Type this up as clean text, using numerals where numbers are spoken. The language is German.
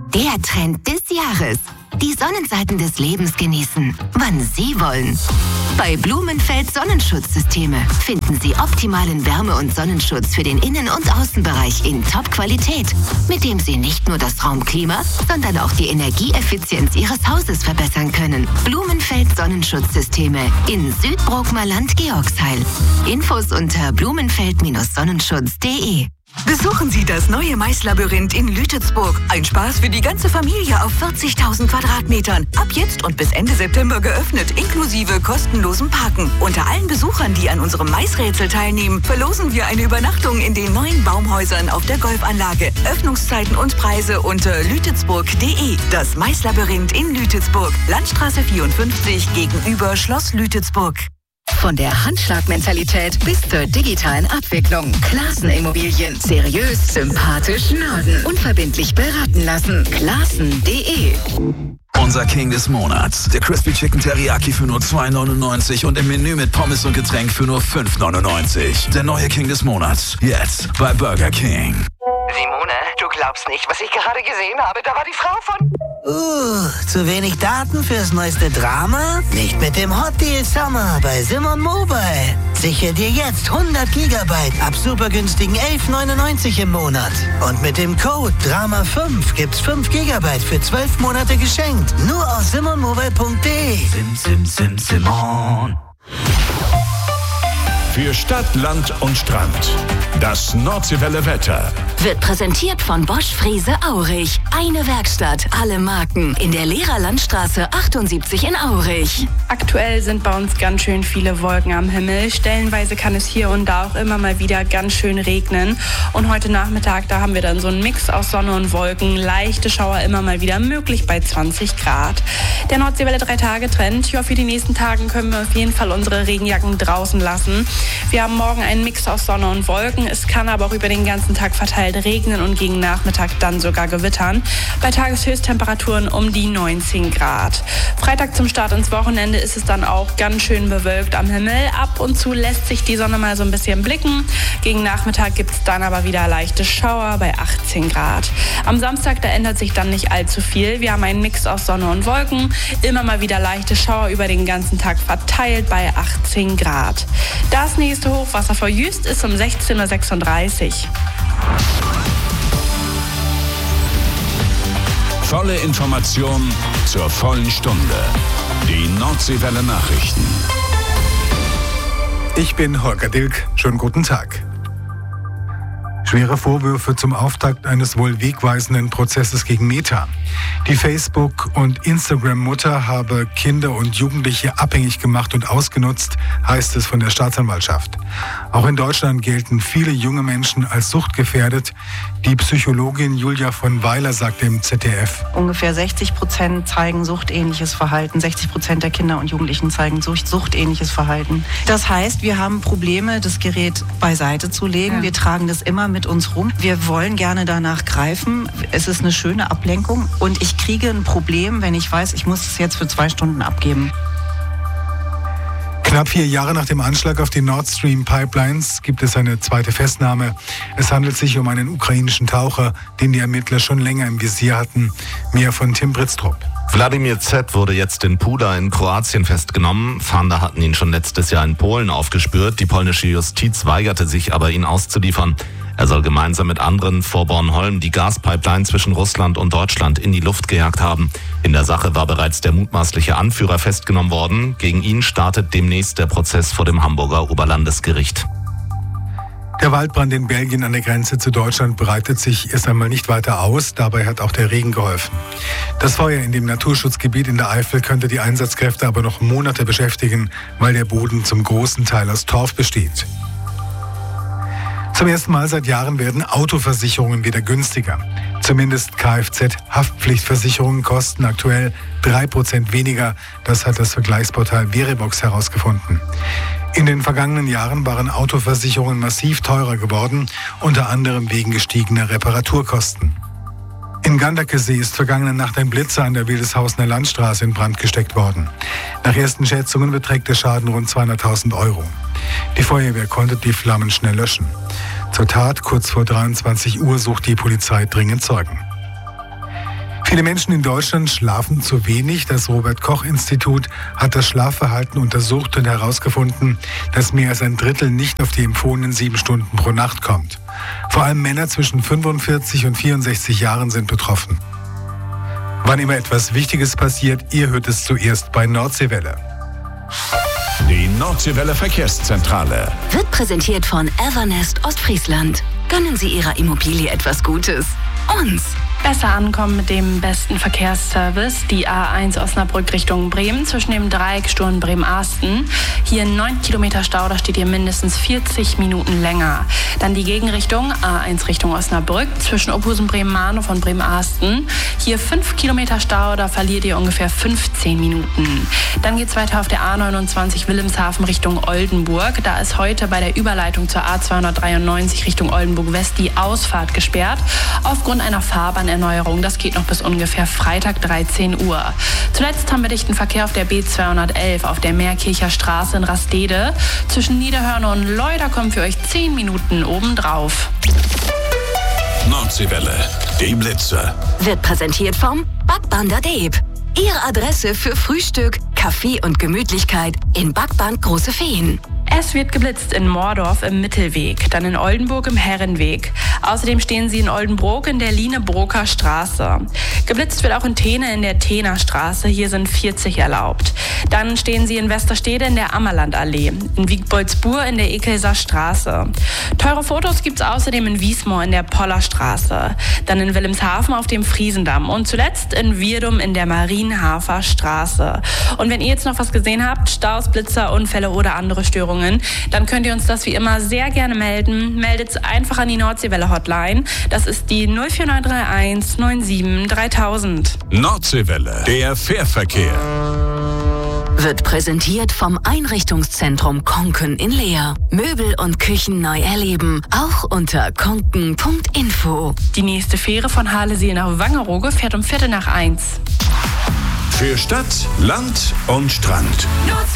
Der Trend des Jahres. Die Sonnenseiten des Lebens genießen, wann Sie wollen. Bei Blumenfeld Sonnenschutzsysteme finden Sie optimalen Wärme- und Sonnenschutz für den Innen- und Außenbereich in Top-Qualität, mit dem Sie nicht nur das Raumklima, sondern auch die Energieeffizienz Ihres Hauses verbessern können. Blumenfeld Sonnenschutzsysteme in Südbrookmerland, Georgsheil. Infos unter blumenfeld-sonnenschutz.de. Besuchen Sie das neue Maislabyrinth in Lütetsburg. Ein Spaß für die ganze Familie auf 40.000 Quadratmetern. Ab jetzt und bis Ende September geöffnet, inklusive kostenlosem Parken. Unter allen Besuchern, die an unserem Maisrätsel teilnehmen, verlosen wir eine Übernachtung in den neuen Baumhäusern auf der Golfanlage. Öffnungszeiten und Preise unter lütetsburg.de. Das Maislabyrinth in Lütetsburg. Landstraße 54 gegenüber Schloss Lütetsburg. Von der Handschlagmentalität bis zur digitalen Abwicklung. Klaassen Immobilien. Seriös, sympathisch, Norden. Unverbindlich beraten lassen. Klaassen.de. Unser King des Monats. Der Crispy Chicken Teriyaki für nur $2,99 und im Menü mit Pommes und Getränk für nur $5,99. Der neue King des Monats. Jetzt bei Burger King. Simone, du glaubst nicht, was ich gerade gesehen habe. Da war die Frau von... zu wenig Daten fürs neueste Drama? Nicht mit dem Hot Deal Summer bei Simon Mobile. Sichere dir jetzt 100 Gigabyte ab super günstigen $11,99 im Monat. Und mit dem Code DRAMA5 gibt's 5 Gigabyte für 12 Monate geschenkt. Nur auf simonmobile.de. Simon. Für Stadt, Land und Strand. Das Nordseewelle Wetter. Wird präsentiert von Bosch Frese Aurich. Eine Werkstatt, alle Marken. In der Lehrerlandstraße 78 in Aurich. Aktuell sind bei uns ganz schön viele Wolken am Himmel. Stellenweise kann es hier und da auch immer mal wieder ganz schön regnen. Und heute Nachmittag, da haben wir dann so einen Mix aus Sonne und Wolken. Leichte Schauer immer mal wieder möglich bei 20 Grad. Der Nordseewelle 3-Tage-Trend. Ja, für die nächsten Tagen können wir auf jeden Fall unsere Regenjacken draußen lassen. Wir haben morgen einen Mix aus Sonne und Wolken. Es kann aber auch über den ganzen Tag verteilt regnen und gegen Nachmittag dann sogar gewittern. Bei Tageshöchsttemperaturen um die 19 Grad. Freitag zum Start ins Wochenende ist es dann auch ganz schön bewölkt am Himmel. Ab und zu lässt sich die Sonne mal so ein bisschen blicken. Gegen Nachmittag gibt es dann aber wieder leichte Schauer bei 18 Grad. Am Samstag, da ändert sich dann nicht allzu viel. Wir haben einen Mix aus Sonne und Wolken. Immer mal wieder leichte Schauer über den ganzen Tag verteilt bei 18 Grad. Das nächste Hochwasser vor Jüst ist um 16:36 Uhr. Volle Information zur vollen Stunde. Die Nordseewelle Nachrichten. Ich bin Holger Dilk. Schönen guten Tag. Schwere Vorwürfe zum Auftakt eines wohl wegweisenden Prozesses gegen Meta. Die Facebook- und Instagram-Mutter habe Kinder und Jugendliche abhängig gemacht und ausgenutzt, heißt es von der Staatsanwaltschaft. Auch in Deutschland gelten viele junge Menschen als suchtgefährdet. Die Psychologin Julia von Weiler sagt im ZDF. Ungefähr 60% zeigen suchtähnliches Verhalten. 60% der Kinder und Jugendlichen zeigen suchtähnliches Verhalten. Das heißt, wir haben Probleme, das Gerät beiseite zu legen. Ja. Wir tragen das immer mit uns rum. Wir wollen gerne danach greifen. Es ist eine schöne Ablenkung und ich kriege ein Problem, wenn ich weiß, ich muss es jetzt für 2 Stunden abgeben. Knapp 4 Jahre nach dem Anschlag auf die Nord Stream Pipelines gibt es eine zweite Festnahme. Es handelt sich um einen ukrainischen Taucher, den die Ermittler schon länger im Visier hatten. Mehr von Tim Britztrup. Wladimir Z. wurde jetzt in Pula in Kroatien festgenommen. Fahnder hatten ihn schon letztes Jahr in Polen aufgespürt. Die polnische Justiz weigerte sich aber, ihn auszuliefern. Er soll gemeinsam mit anderen vor Bornholm die Gaspipeline zwischen Russland und Deutschland in die Luft gejagt haben. In der Sache war bereits der mutmaßliche Anführer festgenommen worden. Gegen ihn startet demnächst der Prozess vor dem Hamburger Oberlandesgericht. Der Waldbrand in Belgien an der Grenze zu Deutschland breitet sich erst einmal nicht weiter aus. Dabei hat auch der Regen geholfen. Das Feuer in dem Naturschutzgebiet in der Eifel könnte die Einsatzkräfte aber noch Monate beschäftigen, weil der Boden zum großen Teil aus Torf besteht. Zum ersten Mal seit Jahren werden Autoversicherungen wieder günstiger. Zumindest Kfz-Haftpflichtversicherungen kosten aktuell 3% weniger. Das hat das Vergleichsportal Verivox herausgefunden. In den vergangenen Jahren waren Autoversicherungen massiv teurer geworden, unter anderem wegen gestiegener Reparaturkosten. In Gandakesee ist vergangene Nacht ein Blitzer an der Wildeshausener Landstraße in Brand gesteckt worden. Nach ersten Schätzungen beträgt der Schaden rund 200.000 €. Die Feuerwehr konnte die Flammen schnell löschen. Zur Tat, kurz vor 23 Uhr, sucht die Polizei dringend Zeugen. Viele Menschen in Deutschland schlafen zu wenig. Das Robert-Koch-Institut hat das Schlafverhalten untersucht und herausgefunden, dass mehr als ein Drittel nicht auf die empfohlenen 7 Stunden pro Nacht kommt. Vor allem Männer zwischen 45 und 64 Jahren sind betroffen. Wann immer etwas Wichtiges passiert, ihr hört es zuerst bei Nordseewelle. Die Nordseewelle Verkehrszentrale Wird präsentiert von Evernest Ostfriesland. Gönnen Sie Ihrer Immobilie etwas Gutes. Uns. Besser ankommen mit dem besten Verkehrsservice. Die A1 Osnabrück Richtung Bremen zwischen dem Dreieck Sturm-Bremen-Asten. Hier 9 Kilometer Stau, da steht ihr mindestens 40 Minuten länger. Dann die Gegenrichtung A1 Richtung Osnabrück zwischen Oberhausen-Bremen-Manow und Bremen-Asten. Hier 5 Kilometer Stau, da verliert ihr ungefähr 15 Minuten. Dann geht es weiter auf der A29 Wilhelmshaven Richtung Oldenburg. Da ist heute bei der Überleitung zur A293 Richtung Oldenburg-West die Ausfahrt gesperrt. Aufgrund einer Fahrbahnerneuerung. Das geht noch bis ungefähr Freitag 13 Uhr. Zuletzt haben wir dichten Verkehr auf der B211 auf der Meerkircher Straße in Rastede. Zwischen Niederhörne und Leu, kommen für euch 10 Minuten obendrauf. Nordseewelle, die Blitze. Wird präsentiert vom Backband der Deeb. Ihre Adresse für Frühstück, Kaffee und Gemütlichkeit in Backband Große Feen. Es wird geblitzt in Mordorf im Mittelweg, dann in Oldenburg im Herrenweg. Außerdem stehen sie in Oldenburg in der Lienebroker Straße. Geblitzt wird auch in Thene in der Thener Straße, hier sind 40 erlaubt. Dann stehen sie in Westerstede in der Ammerlandallee, in Wiegboldsbur in der Ekelser Straße. Teure Fotos gibt's außerdem in Wiesmoor in der Poller Straße, dann in Wilhelmshaven auf dem Friesendamm und zuletzt in Wirdum in der Marienhafer Straße. Und wenn ihr jetzt noch was gesehen habt, Staus, Blitzer, Unfälle oder andere Störungen, dann könnt ihr uns das wie immer sehr gerne melden. Meldet einfach an die Nordseewelle Hotline. Das ist die 04931 97 3000. Nordseewelle, der Fährverkehr. Wird präsentiert vom Einrichtungszentrum Konken in Leer. Möbel und Küchen neu erleben, auch unter konken.info. Die nächste Fähre von Halesee nach Wangerooge fährt um 1:15. Für Stadt, Land und Strand.